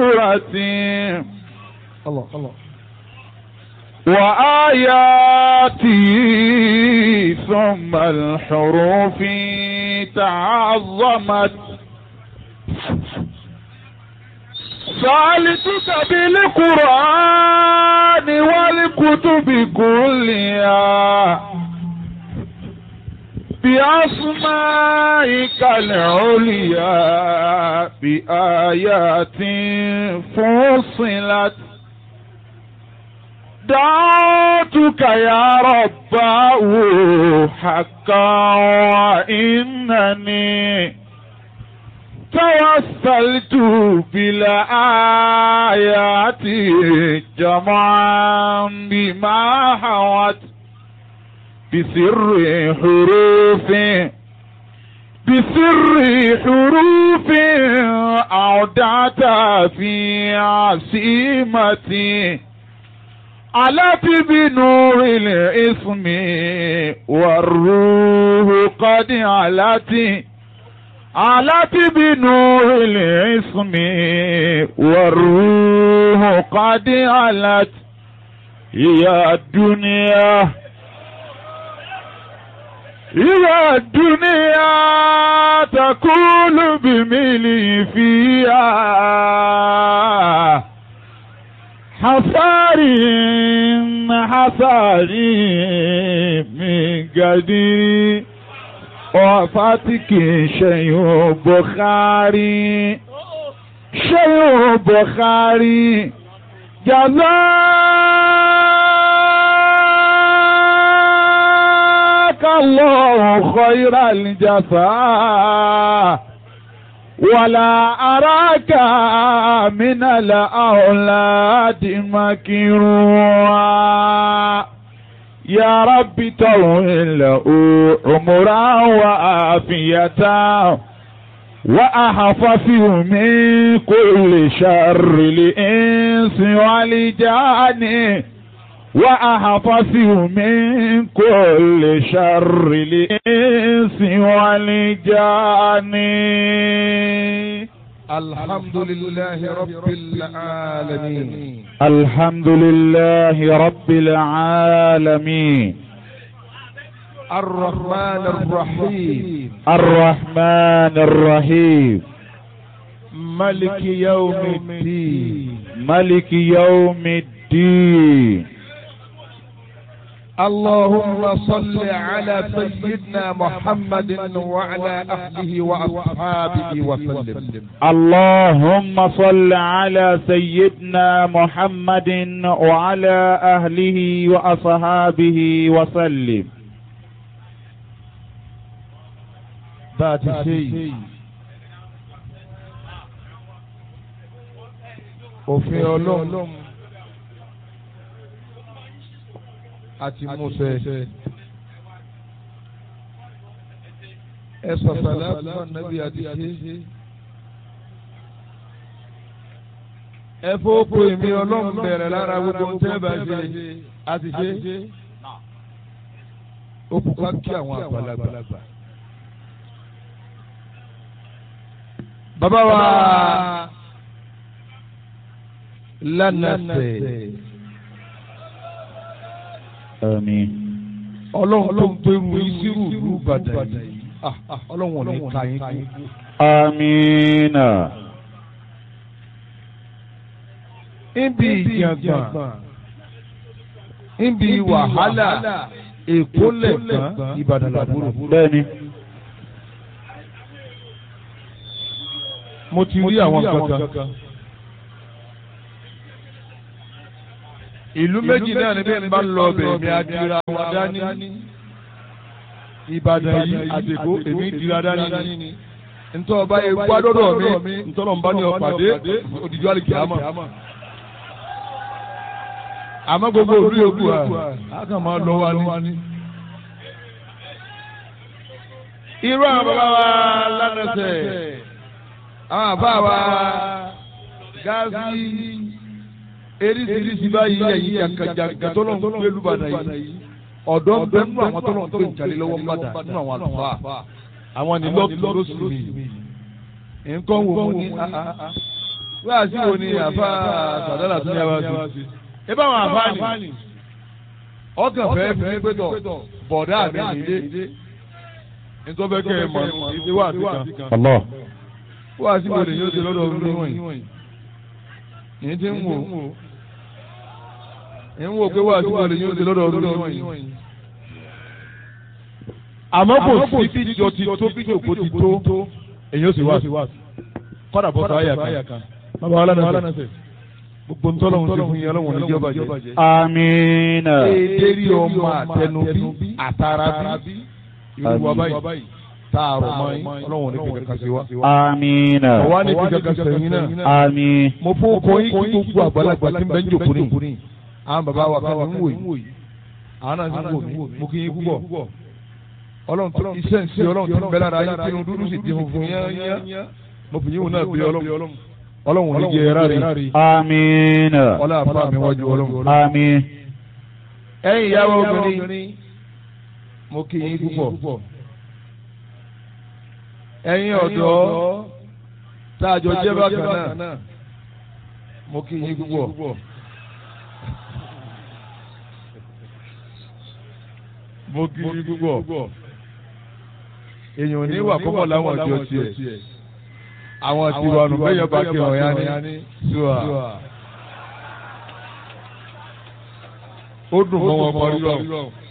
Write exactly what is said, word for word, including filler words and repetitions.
الله الله وآياتي ثم الحروف تعظمت سألتك بالقرآن والكتب كلها بأسمائك العليا بآيات فصلت دعوتك يا رباه حقا وإنني توسلت بالآيات جمعا بما حوت بسر حروف بسر حروف أودعت في عصيمتي علت بنور الاسم والروح قد علت علت بنور الاسم والروح قد علت يا الدنيا يا الدنيا تقول بملي فيها حصاري حصاري من قدير وفاتك شيء بخاري شيء بخاري جزاك الله خير الجزاء ولا أراك من الأولاد مكروها يا رب طول له عمرا وعافية وأحفظه من كل شر الإنس والجان وأحفظه من كل شر الإنس والجان. الحمد لله رب العالمين الحمد لله رب العالمين الرحمن الرحيم الرحمن الرحيم ملك يوم الدين ملك يوم الدين. اللهم صل على سيدنا محمد وعلى أهله وأصحابه وسلم. اللهم صل على سيدنا محمد وعلى أهله وأصحابه وسلم. ذات شيء وفي علوم àti Mose ẹ sọ̀sọ̀lá fún nàbí àti ṣe ẹ fọ́pọ̀ èmi ọlọ́run bẹ̀rẹ̀ lára gbogbo ń tẹ́ bá ṣe àti ṣe ó kú ká kí àwọn àgbàlagbà. bàbá wa lánàṣẹ. Àmín. Ọlọ́run tó ń gbèrú ìṣirò ìlú Ìbàdàn yìí. Ọlọ́run ò ní ka yín kú. Àmín. Níbi ìjàngbọ̀n, níbi wàhálà, Èkó lẹ̀gbọ́n, Ìbàdàn làbúrò. Bẹ́ẹ̀ni. Mo ti rí àwọn kankan. Ìlú méjì náà ni bẹ́ẹ̀ ń bá lọ bẹ̀ mi adira wọn dání. Ìbàdàn yìí àdèkó èmi dira dání ni. Ntọ́ ọba yẹn gbádọ́dọ̀ mi ntọ́nà ń bá ní ọ̀pàdé òdìjọ́ àlìkè àmọ́. Àmọ́ gbogbo òru yòókù à á kàn máa lọ wá ní. Irú àwọn bàbá wa lánàṣẹ, àwọn àbá wa gáàsì. Eríṣiríṣi báyìí ẹ̀yìn jàǹkàjàǹkà tó lọ́n gbé lùbàdàn yìí ọ̀dọ́ ń bẹ nínú àwọn tó lọ́n gbé ìjàlè lọ́wọ́ ń bàdà nínú àwọn àlùfáà àwọn nílọ́ọ̀tù lóṣù mi nǹkan wò ó ní wá sí wo ni àfa sàdálà tó yá wá sí. ẹ bá wọn àfa ni ọkàn fẹ́ fi pé tọ̀ bọ̀dá mi nílé nítorí bẹ́ẹ̀ kẹ́ ẹ mọ̀ ní wá sí kan. wá sí wo ni yóò ṣe lọ́dọ̀ ọdún wọ̀nyí. yìí ti ń wò ń wò pé wá sí wo ni yóò ṣe lọ́dọ̀ ọdún wọ̀nyí. àmọ́ kò sí bí jọ ti tó bí jòkó ti tó èyí ó sì wá sí kọ́dà bọ́ sọ àyà kan. bàbá wa lánàá sẹ gbogbo ntọ́lọ́hún ti fún yín ọlọ́run ní jọba jẹ. amiina. èdèrí ọmọ àtẹnubí àtàràbí ìlú wa báyìí tààrọ̀ mọ́ yín ọlọ́run ní fi kankan sí wa. amiina. ọ̀wá ní fi kankan sẹ́yìn náà. àmín. mo fọ́ kọ́ yín kí gbogbo àgbàlagbà tí ń bẹ́ ń jòkó ní. àwọn bàbá wa kan ń wò yìí àwọn náà ń wò mí mo kí yín púpọ̀. ọlọ́run tó iṣẹ́ ń ṣe ọlọ́run tó ń bẹ lára yín kí inú dúdú sì di funfun yán mo fi yín wò náà bí ọlọ́run ọlọ́run ní jẹ ẹ̀rá rẹ̀. amiina. ọlá àfa mi wájú ọlọ́run. àmín. ẹ̀yin ìyàwó obìnrin mo kí yín púpọ̀. ẹ̀yin ọ̀dọ́ tá a jọ jẹ́ bákan náà mo kí yín púpọ̀. mo kí yín púpọ̀. èèyàn ò ní wà kọ́kọ́ láwọn ọjọ́ tiẹ̀ àwọn tiwa nù bẹ́ẹ̀ yọ bá kí ọ̀yá ní ṣùà. ó dùn mọ́ wọn kọ́ rírọ̀